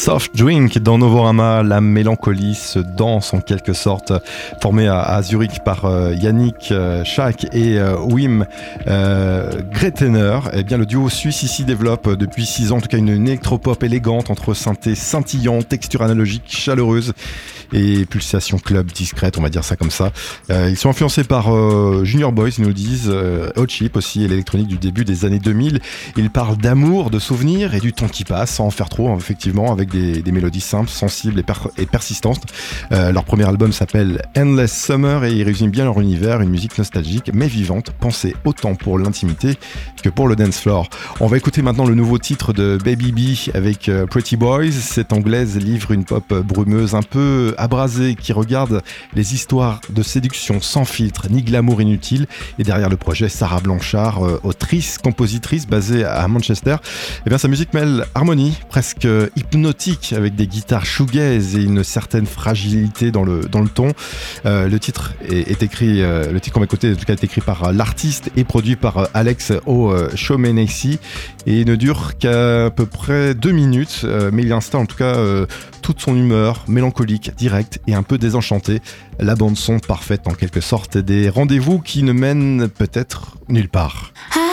Soft Drink dans Novorama, la mélancolie se danse en quelque sorte, formée à Zurich par Yannick Schack et Wim Gretener. Eh bien, le duo suisse ici développe depuis 6 ans en tout cas une électropop élégante entre synthé scintillant, texture analogique chaleureuse et pulsation club discrète, on va dire ça comme ça. Ils sont influencés par Junior Boys, ils nous le disent, Hot Chip aussi, et l'électronique du début des années 2000. Ils parlent d'amour, de souvenirs et du temps qui passe, sans en faire trop, effectivement, avec des mélodies simples, sensibles et persistantes. Leur premier album s'appelle Endless Summer et ils résument bien leur univers, une musique nostalgique mais vivante, pensée autant pour l'intimité que pour le dance floor. On va écouter maintenant le nouveau titre de Baby B avec Pretty Boys. Cette anglaise livre une pop brumeuse un peu abrasée qui regarde les histoires de séduction sans filtre ni glamour inutile. Et derrière le projet, Sarah Blanchard, autrice, compositrice basée à Manchester. Et bien sa musique mêle harmonie presque hypnotique avec des guitares shoegaze et une certaine fragilité dans le ton. Le titre est écrit, le titre qu'on va écouter en tout cas est écrit par l'artiste et produit par Alex O'Shaughnessy et ne dure qu'à peu près 2 minutes, mais il installe en tout cas toute son humeur mélancolique, directe et un peu désenchantée. La bande son parfaite en quelque sorte, des rendez-vous qui ne mènent peut-être nulle part.